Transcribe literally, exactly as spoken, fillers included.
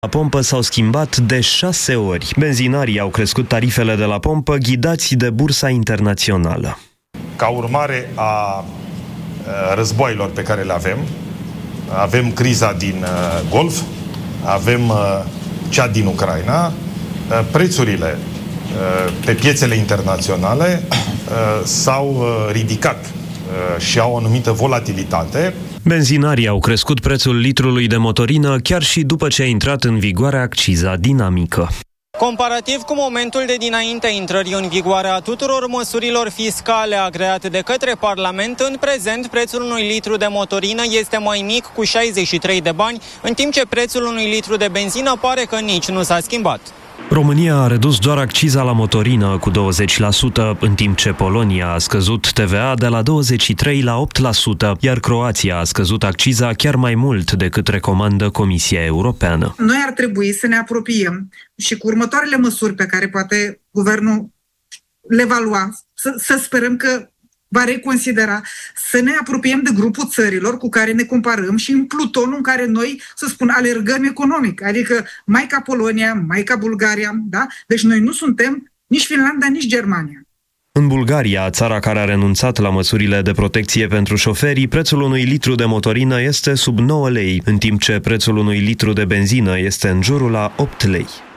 La pompă s-au schimbat de șase ori. Benzinarii au crescut tarifele de la pompă, ghidați de bursa internațională. Ca urmare a războaielor pe care le avem, avem criza din Golf, avem cea din Ucraina, prețurile pe piețele internaționale s-au ridicat și au o anumită volatilitate. Benzinarii au crescut prețul litrului de motorină chiar și după ce a intrat în vigoare acciza dinamică. Comparativ cu momentul de dinaintea intrării în vigoare a tuturor măsurilor fiscale agreate de către Parlament, în prezent prețul unui litru de motorină este mai mic cu șaizeci și trei de bani, în timp ce prețul unui litru de benzină pare că nici nu s-a schimbat. România a redus doar acciza la motorină cu douăzeci la sută, în timp ce Polonia a scăzut T V A de la douăzeci și trei la opt la sută, iar Croația a scăzut acciza chiar mai mult decât recomandă Comisia Europeană. Noi ar trebui să ne apropiem și cu următoarele măsuri pe care poate guvernul le va lua, să, să sperăm că va reconsidera, să ne apropiem de grupul țărilor cu care ne comparăm și în plutonul în care noi, să spun, alergăm economic, adică mai ca Polonia, mai ca Bulgaria, da? Deci noi nu suntem nici Finlanda, nici Germania. În Bulgaria, țara care a renunțat la măsurile de protecție pentru șoferii, prețul unui litru de motorină este sub nouă lei, în timp ce prețul unui litru de benzină este în jurul la opt lei.